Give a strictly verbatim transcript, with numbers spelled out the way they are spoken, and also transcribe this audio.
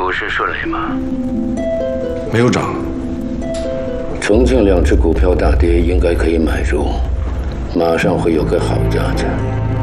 股市顺利吗？ 没有涨。 重庆两只股票大跌，应该可以买入，马上会有个好价钱。